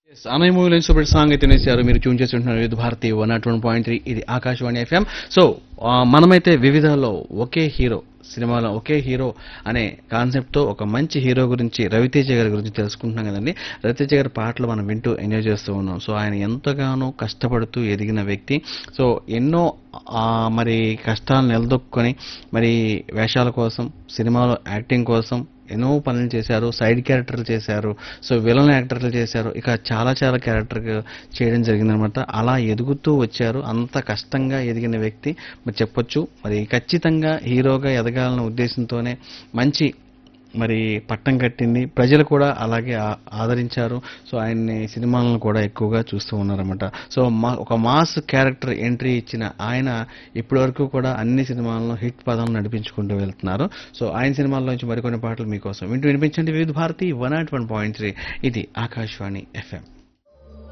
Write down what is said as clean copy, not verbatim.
Yes, అన్నయ్య మూవీలో super song అయితే వేశారు. మీరు ట్యూన్ చేసి ఉంటున్నారు వివిధ భారతి 101.3 ఇది ఆకాశవాణి ఎఫ్ఎం. సో మనమైతే వివిధలో ఒకే హీరో సినిమాలో ఒకే హీరో అనే కాన్సెప్ట్ తో ఒక మంచి హీరో గురించి రవితేజ గారి గురించి తెలుసుకుంటున్నాం కదండి. రవితేజ గారి పాటలు మనం వింటూ ఎంజాయ్ చేస్తూ ఉన్నాం. సో ఆయన ఎంతగానో కష్టపడుతూ ఎదిగిన వ్యక్తి. సో ఎన్నో మరి కష్టాలను నిలదొక్కుని మరి వేషాల కోసం సినిమాలో యాక్టింగ్ కోసం ఎన్నో పనులు చేశారు. సైడ్ క్యారెక్టర్లు చేశారు. సో విలన్ యాక్టర్లు చేశారు. ఇక చాలా చాలా క్యారెక్టర్ చేయడం జరిగిందనమాట. అలా ఎదుగుతూ వచ్చారు. అంత కష్టంగా ఎదిగిన వ్యక్తి మరి చెప్పొచ్చు. మరి ఖచ్చితంగా హీరోగా ఎదగాలన్న ఉద్దేశంతోనే మంచి మరి పట్టం కట్టింది. ప్రజలు కూడా అలాగే ఆదరించారు. సో ఆయన్ని సినిమాలను కూడా ఎక్కువగా చూస్తూ ఉన్నారన్నమాట. సో ఒక మాస్ క్యారెక్టర్ ఎంట్రీ ఇచ్చిన ఆయన ఇప్పటి వరకు కూడా అన్ని సినిమాలను హిట్ పదం నడిపించుకుంటూ వెళ్తున్నారు. సో ఆయన సినిమాల్లో నుంచి మరికొన్ని పాటలు మీకోసం వింటూ వినిపించండి వివిధ భారతి 101.3 ఇది ఆకాశవాణి ఎఫ్ఎం.